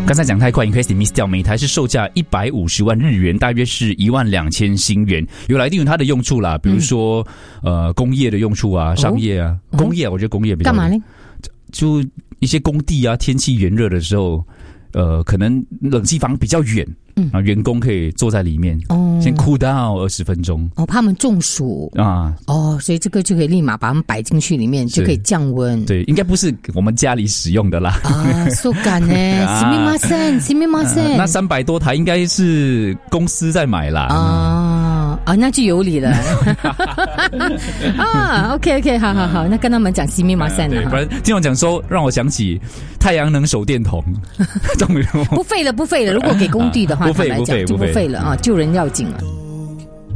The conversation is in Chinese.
刚才讲太快 ，in case 你 miss 掉，每台是售价150万日元，大约是12000新元。有来定有它的用处啦，比如说工业的用处啊，商业啊，工业我觉得工业比较干嘛呢？ 就一些工地啊，天气炎热的时候，可能冷气房比较远，员工可以坐在里面，先 cool down 20分钟。 怕他们中暑啊。 所以这个就可以立马把他们摆进去里面，就可以降温。 对，应该不是我们家里使用的啦。 so感呢，すみません，すみません。 那300多台应该是公司在买啦。 那就有理了。OK， 好，那跟他们讲すみません。 对，不然听我讲说，让我想起太阳能手电筒。 不废了。如果给工地的话， 不废了就不废了啊，救人要紧了。